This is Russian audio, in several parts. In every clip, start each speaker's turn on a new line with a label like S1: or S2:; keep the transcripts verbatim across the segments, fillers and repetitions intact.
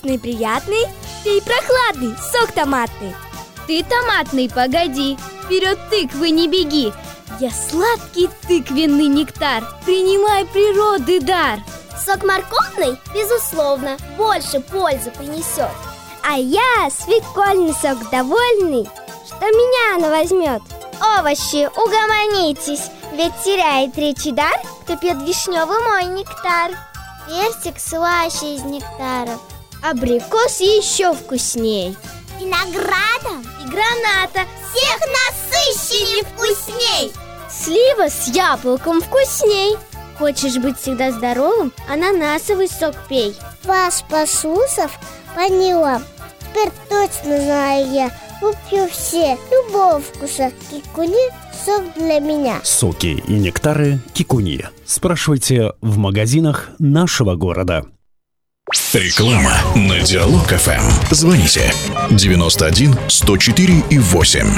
S1: вкусный, приятный, пей прохладный, сок томатный.
S2: Ты томатный, погоди, вперед тыквы не беги. Я сладкий тыквенный нектар, принимай природы дар.
S3: Сок морковный, безусловно, больше пользы принесет.
S1: А я свекольный сок довольный, что меня она возьмет.
S3: Овощи, угомонитесь, ведь теряет речи дар, кто пьет вишневый мой нектар. Персик слаще из нектаров,
S2: абрикос еще вкусней.
S3: Виноградом
S2: и граната
S3: всех насыщенней вкусней.
S2: Слива с яблоком вкусней. Хочешь быть всегда здоровым? Ананасовый сок пей.
S3: Вас, посусов, поняла. Теперь точно знаю я. Куплю все любого вкуса кикуни сок для меня.
S4: Соки и нектары кикуни. Спрашивайте в магазинах нашего города.
S5: Реклама на Диалог эф эм. Звоните девяносто один сто четыре и восемь.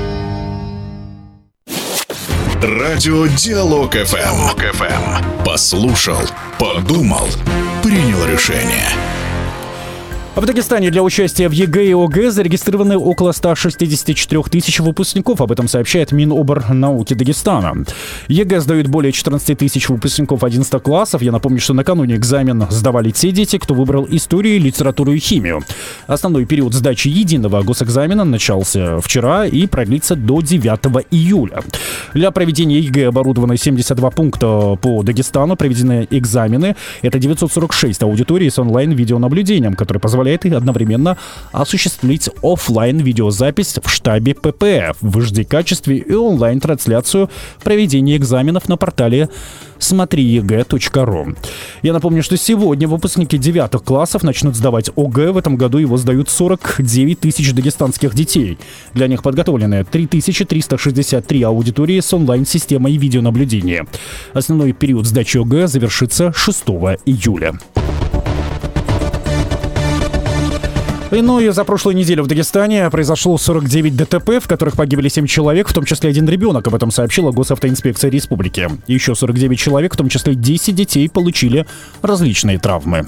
S5: Радио Диалог эф эм. Послушал, подумал, принял решение.
S4: В Дагестане для участия в ЕГЭ и ОГЭ зарегистрированы около ста шестидесяти четырёх тысяч выпускников. Об этом сообщает Миноборнауки Дагестана. ЕГЭ сдают более четырнадцати тысяч выпускников одиннадцатых классов. Я напомню, что накануне экзамен сдавали те дети, кто выбрал историю, литературу и химию. Основной период сдачи единого госэкзамена начался вчера и продлится до девятого июля. Для проведения ЕГЭ оборудованы семьдесят два пункта по Дагестану. Проведены экзамены. Это девятьсот сорок шесть аудиторий с онлайн-видеонаблюдением, которые позволяют и одновременно осуществить офлайн-видеозапись в штабе пэ пэ эф в эйч ди-качестве и онлайн-трансляцию проведения экзаменов на портале смотри е гэ точка ру. Я напомню, что сегодня выпускники девятых классов начнут сдавать ОГЭ. В этом году его сдают сорок девять тысяч дагестанских детей. Для них подготовлены три тысячи триста шестьдесят три аудитории с онлайн-системой видеонаблюдения. Основной период сдачи ОГЭ завершится шестого июля. Ну и за прошлую неделю в Дагестане произошло сорок девять дэ тэ пэ, в которых погибли семь человек, в том числе один ребенок. Об этом сообщила Госавтоинспекция Республики. Еще сорок девять человек, в том числе десять детей, получили различные травмы.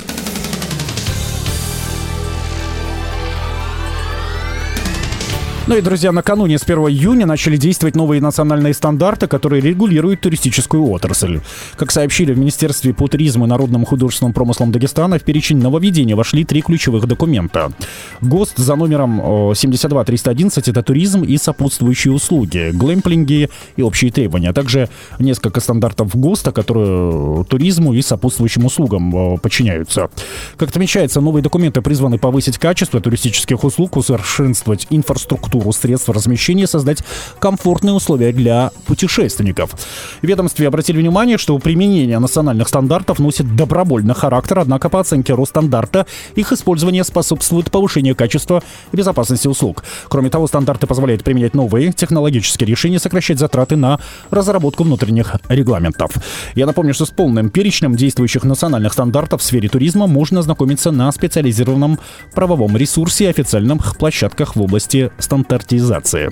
S4: Ну и, друзья, накануне с первого июня начали действовать новые национальные стандарты, которые регулируют туристическую отрасль. Как сообщили в Министерстве по туризму и народным художественным промыслам Дагестана, в перечень нововведений вошли три ключевых документа. ГОСТ за номером семьдесят два триста одиннадцать – это туризм и сопутствующие услуги, глэмплинги и общие требования, а также несколько стандартов ГОСТа, которые туризму и сопутствующим услугам подчиняются. Как отмечается, новые документы призваны повысить качество туристических услуг, усовершенствовать инфраструктуру средств размещения, создать комфортные условия для путешественников. В ведомстве обратили внимание, что применение национальных стандартов носит добровольный характер, однако по оценке Росстандарта их использование способствует повышению качества и безопасности услуг. Кроме того, стандарты позволяют применять новые технологические решения, сокращать затраты на разработку внутренних регламентов. Я напомню, что с полным перечнем действующих национальных стандартов в сфере туризма можно ознакомиться на специализированном правовом ресурсе и официальных площадках в области стандартизации. Стандартизация.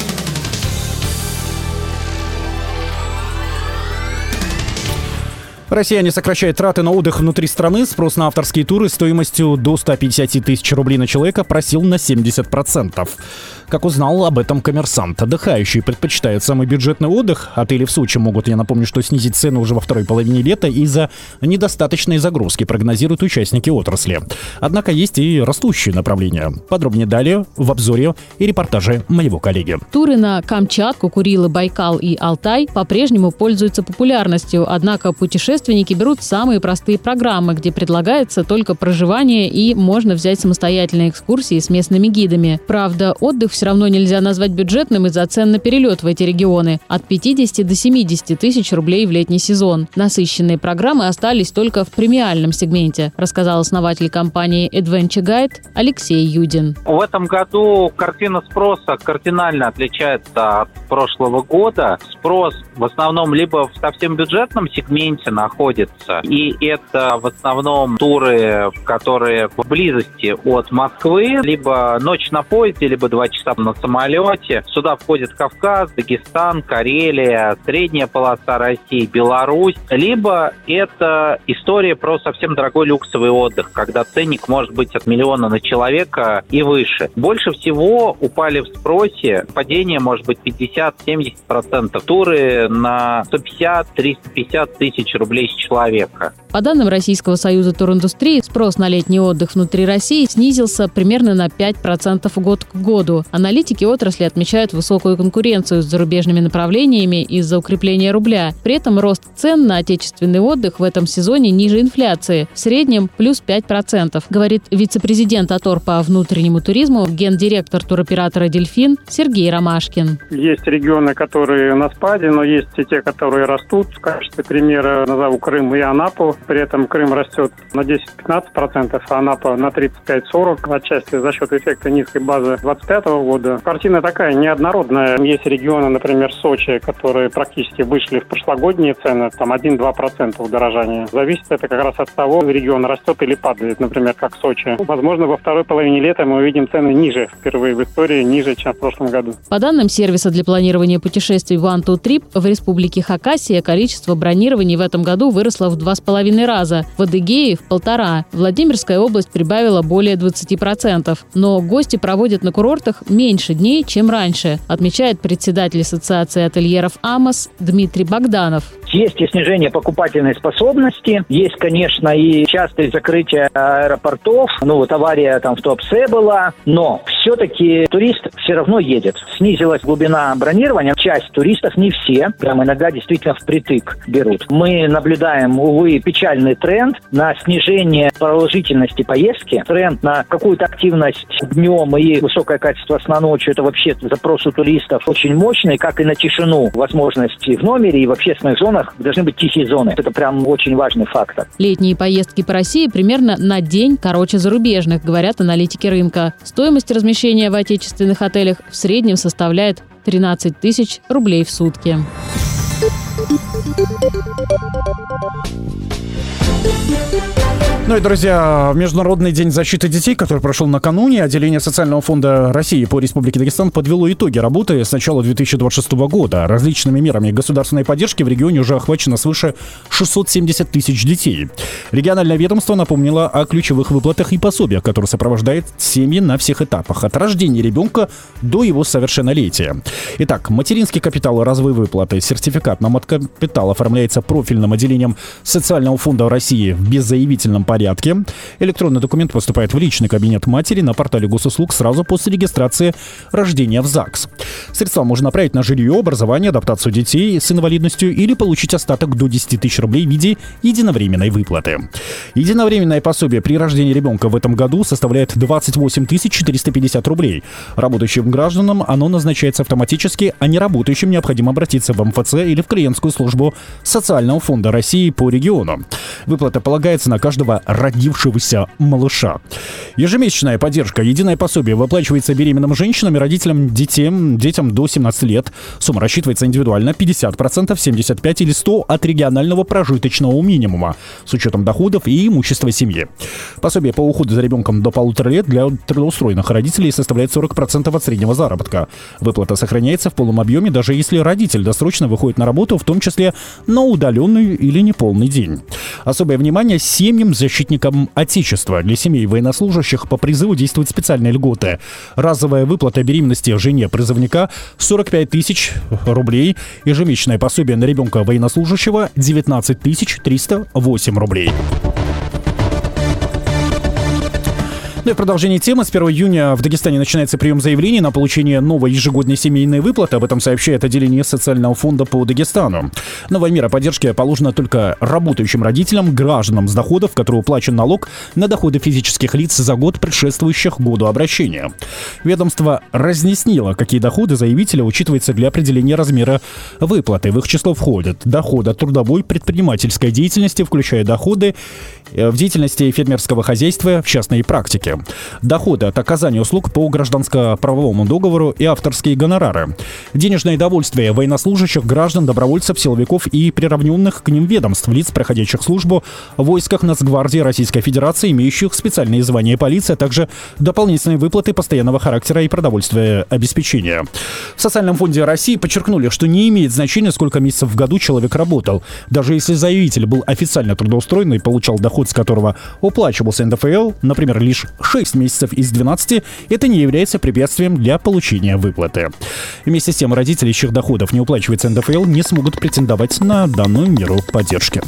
S4: Россияне сокращают траты на отдых внутри страны. Спрос на авторские туры стоимостью до ста пятидесяти тысяч рублей на человека просел на семьдесят процентов. Как узнал об этом «Коммерсант», отдыхающие предпочитают самый бюджетный отдых. Отели в Сочи могут, я напомню, что снизить цены уже во второй половине лета из-за недостаточной загрузки, прогнозируют участники отрасли. Однако есть и растущие направления. Подробнее далее в обзоре и репортаже моего коллеги.
S6: Туры на Камчатку, Курилы, Байкал и Алтай по-прежнему пользуются популярностью, однако путешественники берут самые простые программы, где предлагается только проживание и можно взять самостоятельные экскурсии с местными гидами. Правда, отдых все равно нельзя назвать бюджетным из-за цен на перелет в эти регионы – от пятидесяти до семидесяти тысяч рублей в летний сезон. Насыщенные программы остались только в премиальном сегменте, рассказал основатель компании Adventure Guide Алексей Юдин.
S7: В этом году картина спроса кардинально отличается от прошлого года. Спрос в основном либо в совсем бюджетном сегменте, на находится. И это в основном туры, которые в близости от Москвы, либо ночь на поезде, либо два часа на самолете. Сюда входит Кавказ, Дагестан, Карелия, средняя полоса России, Беларусь. Либо это история про совсем дорогой люксовый отдых, когда ценник может быть от миллиона на человека и выше. Больше всего упали в спросе, падение может быть пятьдесят-семьдесят процентов. Туры на сто пятьдесят - триста пятьдесят тысяч рублей с человека.
S6: По данным Российского союза туриндустрии, спрос на летний отдых внутри России снизился примерно на пять процентов год к году. Аналитики отрасли отмечают высокую конкуренцию с зарубежными направлениями из-за укрепления рубля. При этом рост цен на отечественный отдых в этом сезоне ниже инфляции, в среднем плюс пять процентов, говорит вице-президент АТОР по внутреннему туризму, гендиректор туроператора «Дельфин» Сергей Ромашкин.
S8: Есть регионы, которые на спаде, но есть и те, которые растут. В качестве примера назову Крым и Анапу. При этом Крым растет на десять-пятнадцать процентов, а Анапа на тридцать пять - сорок процентов, отчасти за счет эффекта низкой базы двадцать пятого года. Картина такая неоднородная. Есть регионы, например, Сочи, которые практически вышли в прошлогодние цены, там один-два процента удорожания. Зависит это как раз от того, регион растет или падает, например, как Сочи. Возможно, во второй половине лета мы увидим цены ниже, впервые в истории, ниже, чем в прошлом году.
S6: По данным сервиса для планирования путешествий One to Trip, в республике Хакасия количество бронирований в этом году выросло в два с половиной раза, в Адыгее – в полтора. Владимирская область прибавила более двадцать процентов. Но гости проводят на курортах меньше дней, чем раньше, отмечает председатель Ассоциации ательеров «Амос» Дмитрий Богданов.
S9: Есть и снижение покупательной способности, есть, конечно, и частые закрытия аэропортов. Ну вот авария там в Туапсе была, но все-таки турист все равно едет. Снизилась глубина бронирования. Часть туристов, не все, прям иногда действительно впритык берут. Мы наблюдаем, увы, печальный тренд на снижение продолжительности поездки. Тренд на какую-то активность днем и высокое качество сна ночью. Это вообще запрос у туристов очень мощный, как и на тишину. Возможности в номере и в общественных зонах должны быть тихие зоны. Это прям очень важный фактор.
S6: Летние поездки по России примерно на день короче зарубежных, говорят аналитики рынка. Стоимость размещения в отечественных отелях в среднем составляет тринадцать тысяч рублей в сутки.
S4: Ну и, друзья, Международный день защиты детей, который прошел накануне, отделение Социального фонда России по Республике Дагестан подвело итоги работы с начала две тысячи двадцать шестого года. Различными мерами государственной поддержки в регионе уже охвачено свыше шестьсот семьдесят тысяч детей. Региональное ведомство напомнило о ключевых выплатах и пособиях, которые сопровождают семьи на всех этапах, от рождения ребенка до его совершеннолетия. Итак, материнский капитал и разовые выплаты. Сертификат на маткапитал оформляется профильным отделением Социального фонда России в беззаявительном порядке. порядке. Электронный документ поступает в личный кабинет матери на портале госуслуг сразу после регистрации рождения в ЗАГС. Средства можно направить на жилье, образование, адаптацию детей с инвалидностью или получить остаток до десять тысяч рублей в виде единовременной выплаты. Единовременное пособие при рождении ребенка в этом году составляет двадцать восемь тысяч четыреста пятьдесят рублей. Работающим гражданам оно назначается автоматически, а не работающим необходимо обратиться в эм эф цэ или в клиентскую службу Социального фонда России по региону. Выплата полагается на каждого родившегося малыша. Ежемесячная поддержка. Единое пособие выплачивается беременным женщинам и родителям детям, детям до семнадцати лет. Сумма рассчитывается индивидуально: пятьдесят процентов, семьдесят пять процентов или сто процентов от регионального прожиточного минимума с учетом доходов и имущества семьи. Пособие по уходу за ребенком до полутора лет для трудоустроенных родителей составляет сорок процентов от среднего заработка. Выплата сохраняется в полном объеме, даже если родитель досрочно выходит на работу, в том числе на удаленный или неполный день. Особое внимание семьям защитникам Отечества. Для семей военнослужащих по призыву действуют специальные льготы. Разовая выплата беременности жене призывника сорок пять тысяч рублей. Ежемесячное пособие на ребенка военнослужащего девятнадцать тысяч триста восемь рублей. Ну и в продолжении темы. С первого июня в Дагестане начинается прием заявлений на получение новой ежегодной семейной выплаты. Об этом сообщает отделение Социального фонда по Дагестану. Новая мера поддержки положена только работающим родителям, гражданам с доходов, которые уплачен налог на доходы физических лиц за год, предшествующих году обращения. Ведомство разъяснило, какие доходы заявителя учитываются для определения размера выплаты. В их число входят доходы от трудовой предпринимательской деятельности, включая доходы в деятельности фермерского хозяйства в частной практике. выплаты. Доходы от оказания услуг по гражданско-правовому договору и авторские гонорары. Денежное довольствие военнослужащих, граждан, добровольцев, силовиков и приравненных к ним ведомств, лиц, проходящих службу в войсках Нацгвардии Российской Федерации, имеющих специальные звания полиции, а также дополнительные выплаты постоянного характера и продовольственное обеспечение. В Социальном фонде России подчеркнули, что не имеет значения, сколько месяцев в году человек работал. Даже если заявитель был официально трудоустроен и получал доход, с которого уплачивался эн дэ эф эл, например, лишь шесть месяцев из двенадцати, это не является препятствием для получения выплаты. Вместе с тем, родители, чьих доходов не уплачивается эн дэ эф эл, не смогут претендовать на данную меру поддержки.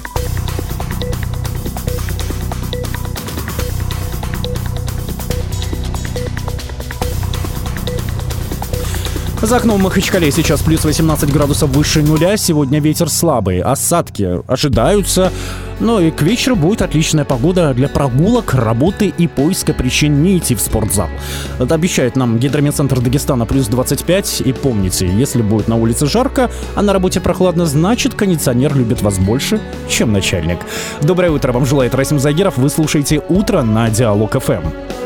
S4: За окном в Махачкале сейчас плюс восемнадцать градусов выше нуля. Сегодня ветер слабый. Осадки ожидаются. Ну и к вечеру будет отличная погода для прогулок, работы и поиска причин не идти в спортзал. Это обещает нам Гидрометцентр Дагестана плюс двадцать пять. И помните, если будет на улице жарко, а на работе прохладно, значит кондиционер любит вас больше, чем начальник. Доброе утро вам желает Расим Загиров. Вы слушаете «Утро» на Диалог эф эм.